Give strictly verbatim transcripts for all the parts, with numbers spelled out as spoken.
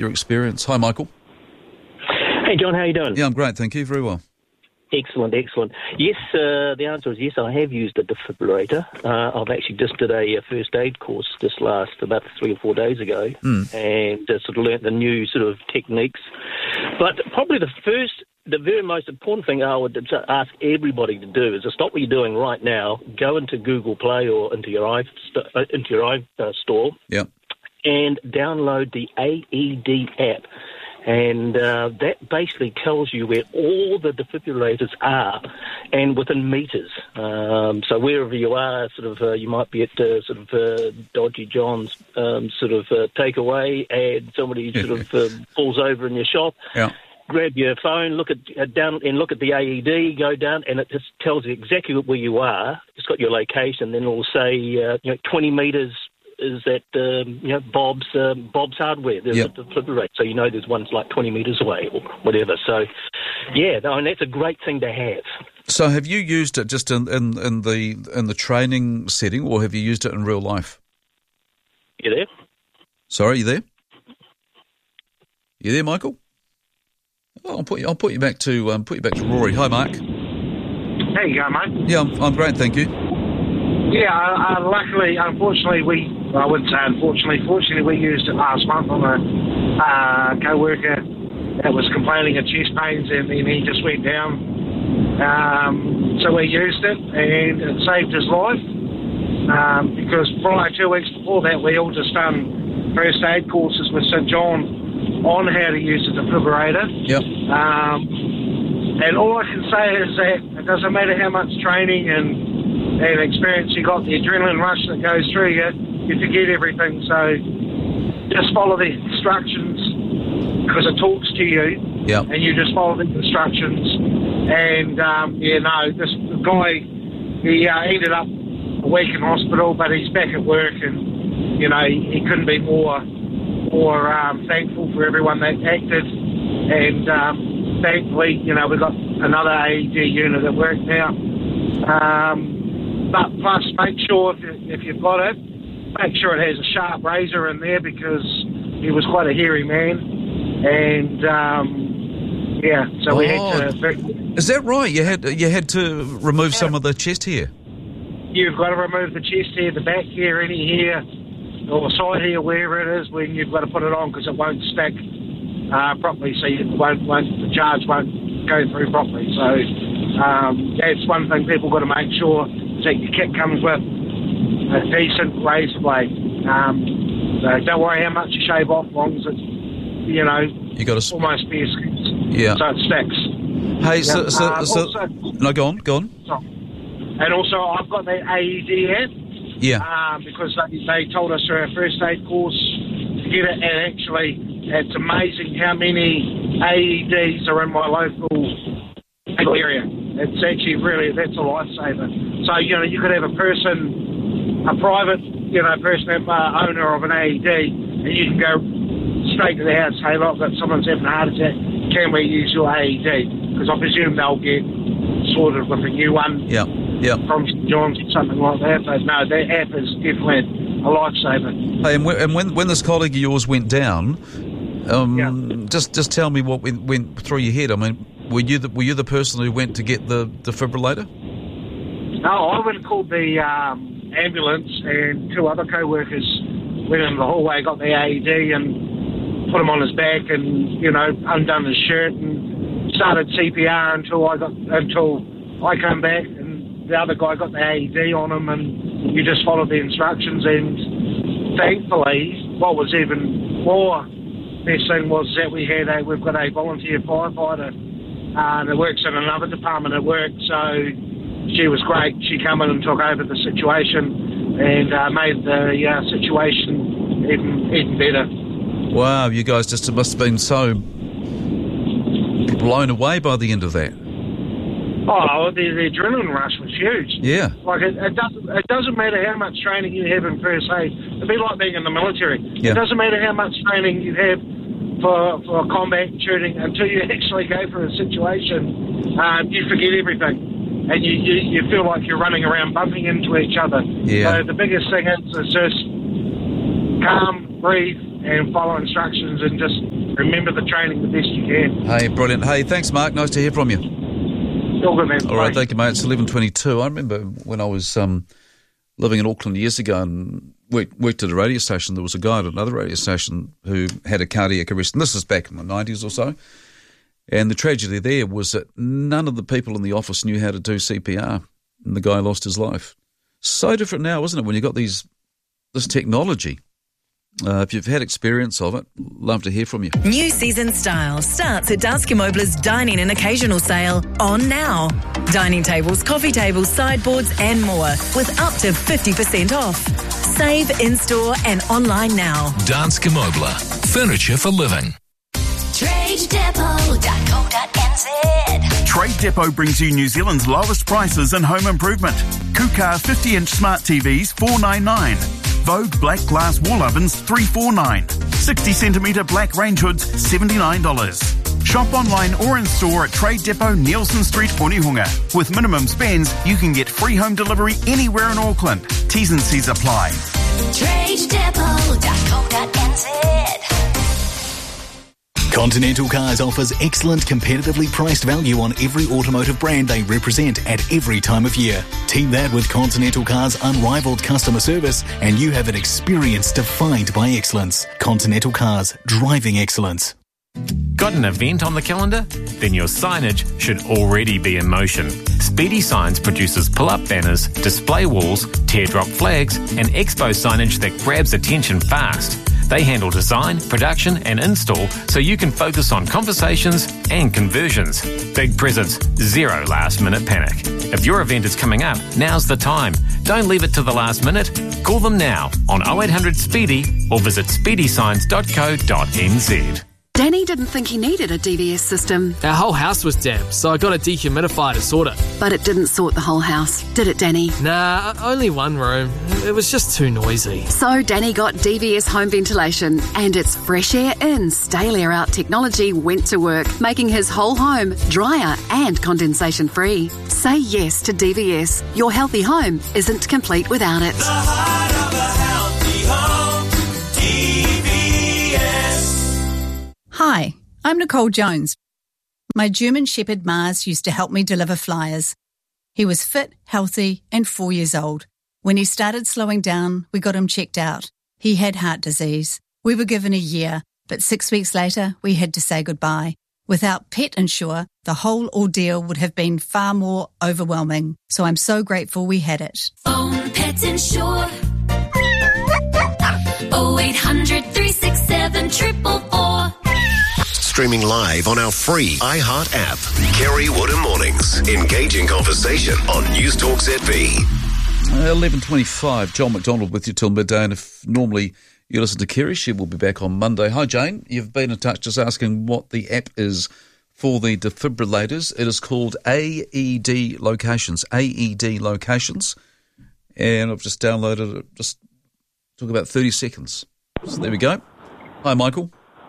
your experience. Hi, Michael. Hey, John, how you doing? Yeah, I'm great, thank you. Very well. Excellent, excellent. Yes, uh, the answer is yes, I have used a defibrillator. Uh, I've actually just did a, a first aid course this last, about three or four days ago, mm. and uh, sort of learnt the new sort of techniques. But probably the first, the very most important thing I would ask everybody to do is to stop what you're doing right now, go into Google Play or into your i into your i uh, store, yep. and download the A E D app. And uh, that basically tells you where all the defibrillators are and within metres. Um, so wherever you are, sort of, uh, you might be at uh, sort of uh, Dodgy John's um, sort of uh, takeaway, and somebody sort of uh, falls over in your shop. Yeah. Grab your phone, look at uh, down and look at the A E D, go down, and it just tells you exactly where you are. It's got your location, then it'll say uh, you know twenty metres is at um, you know Bob's um, Bob's Hardware. There's yep. a defibrillator, so you know there's one's like twenty metres away or whatever. So, yeah, I mean, that's a great thing to have. So, have you used it just in, in, in the in the training setting, or have you used it in real life? You there? Sorry, you there? You there, Michael? Oh, I'll put you. I'll put you back to um, put you back to Rory. Hi, Mark. How you going, mate? Yeah, I'm, I'm great, thank you. Yeah, uh, luckily, unfortunately, we, well, I wouldn't say unfortunately, fortunately we used it last month on a uh, co-worker that was complaining of chest pains, and then he just went down. Um, so we used it, and it saved his life, um, because prior two weeks before that, we all just done first aid courses with St John on how to use a defibrillator. Yep. Um, and all I can say is that it doesn't matter how much training and and experience you got, the adrenaline rush that goes through you, you forget everything. So just follow the instructions, because it talks to you, yep. and you just follow the instructions. And um, yeah, no, this the guy, he uh, ended up a week in hospital, but he's back at work, and you know he, he couldn't be more more um, thankful for everyone that acted. And um, thankfully, you know, we've got another A E D unit at work now. Um, But plus, make sure if, you, if you've got it, make sure it has a sharp razor in there, because he was quite a hairy man. And, um, yeah, so oh, we had to... Is that right? You had you had to remove yeah. some of the chest hair? You've got to remove the chest hair, the back hair, any hair, or side hair, wherever it is, when you've got to put it on, because it won't stack uh, properly, so you won't, won't, the charge won't go through properly. So um, that's one thing people got to make sure, that your kit comes with a decent razor blade. Um, so don't worry how much you shave off, as long as it's, you know, you got to almost bare skin. Yeah. So it sticks. Hey, yeah. so, so, uh, so also, no, go on, go on. Sorry. And also, I've got the A E D app. Yeah. Um, because they, they told us through our first aid course to get it, and actually, it's amazing how many A E Ds are in my local area. It's actually really, that's a lifesaver. So, you know, you could have a person, a private, you know, person, uh, owner of an A E D, and you can go straight to the house, hey, look, that someone's having a heart attack, can we use your A E D? Because I presume they'll get sorted with a new one yeah, yeah. from St John's or something like that. But no, that app is definitely a lifesaver. Hey, and, w- and when when this colleague of yours went down, um, yeah. just just tell me what went, went through your head. I mean, were you the, were you the person who went to get the defibrillator? No, I went and called the um, ambulance, and two other co-workers went in the hallway, got the A E D and put him on his back, and, you know, undone his shirt and started C P R until I got until I came back, and the other guy got the A E D on him, and you just followed the instructions. And thankfully, what was even more best thing was that we had a we've got a volunteer firefighter uh, that works in another department at work, so she was great. She came in and took over the situation and uh, made the uh, situation even even better. Wow, you guys just must have been so blown away by the end of that. Oh, the, the adrenaline rush was huge. Yeah. Like, it, it, doesn't, it doesn't matter how much training you have in first aid. It'd be like being in the military. Yeah. It doesn't matter how much training you have for, for combat shooting until you actually go through a situation, um, you forget everything. And you, you, you feel like you're running around bumping into each other. Yeah. So the biggest thing is, is just calm, breathe, and follow instructions and just remember the training the best you can. Hey, brilliant. Hey, thanks, Mark. Nice to hear from you. All good, man. All right, Bye. thank you, mate. It's eleven twenty-two. I remember when I was um, living in Auckland years ago and worked, worked at a radio station, there was a guy at another radio station who had a cardiac arrest, and this is back in the nineties or so. And the tragedy there was that none of the people in the office knew how to do C P R, and the guy lost his life. So different now, isn't it, when you've got these this technology? Uh, if you've had experience of it, love to hear from you. New season style starts at Danske Mobler's Dining and Occasional Sale on now. Dining tables, coffee tables, sideboards and more with up to fifty percent off. Save in-store and online now. Danske Mobler. Furniture for living. trade depot dot co dot n z. Trade Depot brings you New Zealand's lowest prices in home improvement. Kukar fifty-inch smart T Vs four ninety-nine. Vogue black glass wall ovens three forty-nine. sixty centimetre black range hoods seventy-nine dollars. Shop online or in store at Trade Depot, Nielsen Street, Onehunga. With minimum spends, you can get free home delivery anywhere in Auckland. T's and C's apply. trade depot dot co dot n z. Continental Cars offers excellent competitively priced value on every automotive brand they represent at every time of year. Team that with Continental Cars' unrivaled customer service and you have an experience defined by excellence. Continental Cars, driving excellence. Got an event on the calendar? Then your signage should already be in motion. Speedy Signs produces pull-up banners, display walls, teardrop flags, and expo signage that grabs attention fast. They handle design, production and install so you can focus on conversations and conversions. Big presents, zero last minute panic. If your event is coming up, now's the time. Don't leave it to the last minute. Call them now on oh eight hundred SPEEDY or visit speedy signs dot co dot n z. Danny didn't think he needed a D V S system. Our whole house was damp, so I got a dehumidifier to sort it. But it didn't sort the whole house, did it, Danny? Nah, only one room. It was just too noisy. So Danny got D V S home ventilation, and its fresh air in, stale air out technology went to work, making his whole home drier and condensation free. Say yes to D V S. Your healthy home isn't complete without it. The heart of a healthy home, D V S. Hi, I'm Nicole Jones. My German Shepherd Mars used to help me deliver flyers. He was fit, healthy, and four years old. When he started slowing down, we got him checked out. He had heart disease. We were given a year, but six weeks later, we had to say goodbye. Without Pet Insure, the whole ordeal would have been far more overwhelming. So I'm so grateful we had it. Phone Pet Insure. oh eight hundred, three six seven, four four four. Streaming live on our free iHeart app. Kerry Woodham Mornings. Engaging conversation on News Talk Z B. eleven twenty-five, John McDonald with you till midday, and if normally you listen to Kerry, she will be back on Monday. Hi Jane, you've been in touch just asking what the app is for the defibrillators. It is called A E D Locations, A E D Locations, and I've just downloaded it. Just took about thirty seconds. So there we go. Hi Michael.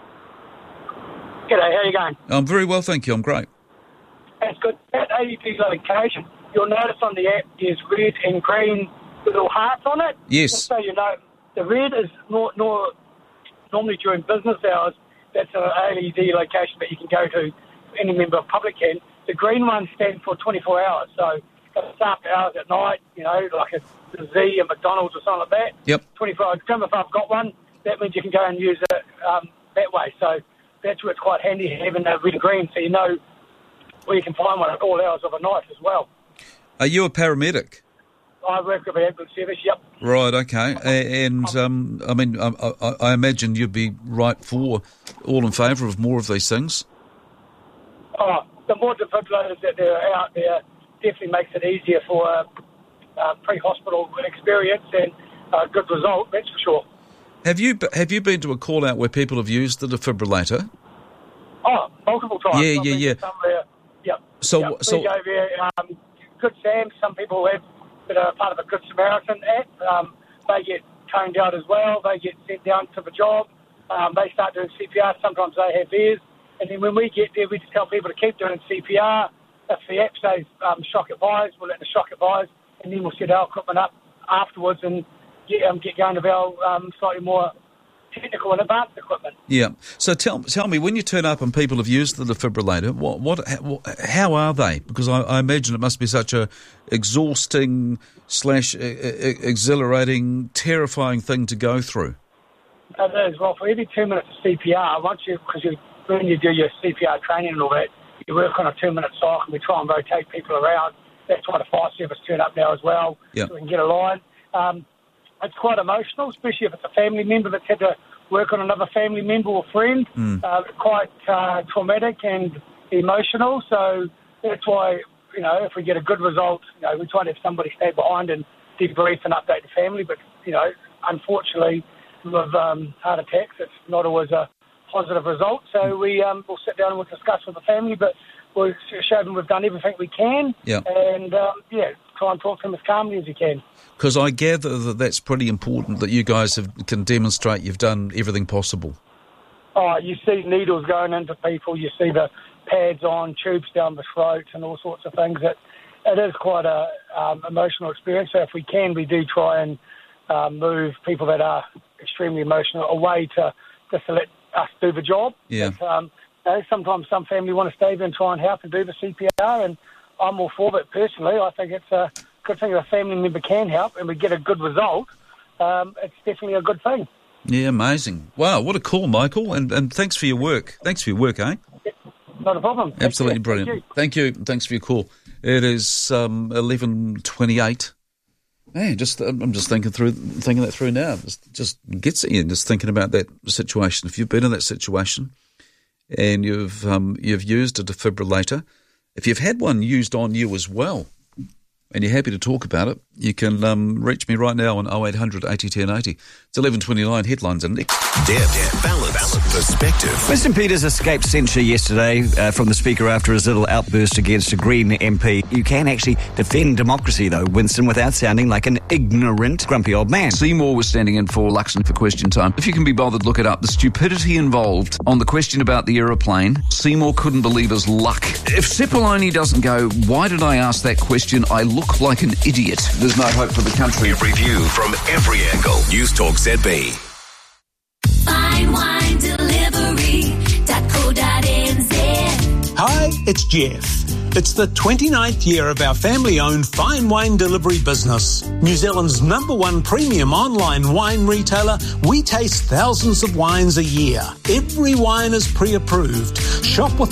G'day, how you going? I'm very well, thank you. I'm great. That's good. That A E D location, you'll notice on the app there's red and green little hearts on it. Yes. Just so you know, the red is nor, nor, normally during business hours. That's an A E D location that you can go to. Any member of public can. The green one stands for twenty-four hours. So if it's after hours at night, you know, like a Z, a McDonald's or something like that. Yep. twenty-four hours. If I've got one, that means you can go and use it um, that way. So that's where it's quite handy having a red and green, so you know where you can find one at all hours of the night as well. Are you a paramedic? I work with the ambulance service, yep. Right, okay. And, um, I mean, I, I, I imagine you'd be right for, all in favour of more of these things? Oh, the more defibrillators that there are out there definitely makes it easier for a, a pre-hospital experience and a good result, that's for sure. Have you have you been to a call-out where people have used the defibrillator? Oh, multiple times. Yeah, I've yeah, been yeah. to Somewhere, yep. So, yep. so we go there, um, Good Sam, some people have that are part of a Good Samaritan app. Um, they get toned out as well. They get sent down to the job. Um, they start doing C P R. Sometimes they have theirs. And then when we get there, we just tell people to keep doing C P R. If the app says um, shock advised, we'll let the shock advise, and then we'll set our equipment up afterwards and get, um, get going to our um, slightly more technical and advanced equipment. Yeah. So tell tell me, when you turn up and people have used the defibrillator, what what how are they? Because I, I imagine it must be such a exhausting slash exhilarating, terrifying thing to go through. It is. Well, for every two minutes of C P R, once you because you when you do your C P R training and all that, you work on a two-minute cycle, and we try and rotate people around. That's why the fire service turn up now as well, yep. so we can get a line. Um, it's quite emotional, especially if it's a family member that's had to work on another family member or friend. Mm. Uh, quite uh, traumatic and emotional. So that's why, you know, if we get a good result, you know, we try to have somebody stay behind and debrief and update the family. But, you know, unfortunately, with um, heart attacks, it's not always a positive result. So we um, we'll sit down and we'll discuss with the family, but we'll show them we've done everything we can, yeah. and um, yeah, try and talk to them as calmly as you can. Because I gather that that's pretty important, that you guys have, can demonstrate you've done everything possible. Oh, you see needles going into people, you see the pads on, tubes down the throat, and all sorts of things. It it is quite a um, emotional experience. So if we can, we do try and uh, move people that are extremely emotional away to just to let us do the job. Yeah. But, um, you know, sometimes some family want to stay there and try and help and do the C P R, and I'm all for it personally. I think it's a good thing if a family member can help and we get a good result. Um, it's definitely a good thing. Yeah, amazing. Wow, what a call, Michael, and, and thanks for your work. Thanks for your work, eh? Not a problem. Thank Absolutely you. brilliant. Thank you. Thank you. Thanks for your call. It is um, eleven twenty-eight. Man, just I'm just thinking through thinking that through now. Just, just gets at you, just thinking about that situation. If you've been in that situation and you've um, you've used a defibrillator, if you've had one used on you as well, and you're happy to talk about it, you can um, reach me right now on oh eight hundred eighty ten eighty. It's eleven twenty-nine. Headlines and next. Depth, balance, perspective. Winston Peters escaped censure yesterday uh, from the Speaker after his little outburst against a Green M P. You can actually defend democracy, though, Winston, without sounding like an ignorant, grumpy old man. Seymour was standing in for Luxon for question time. If you can be bothered, look it up. The stupidity involved on the question about the aeroplane, Seymour couldn't believe his luck. If Cipollone doesn't go, why did I ask that question? I look like an idiot. There's no hope for the country. Every view from every angle. News Talk Z B. Fine wine delivery dot co dot n z. Hi, it's Jeff. It's the twenty-ninth year of our family-owned fine wine delivery business. New Zealand's number one premium online wine retailer, we taste thousands of wines a year. Every wine is pre-approved. Shop with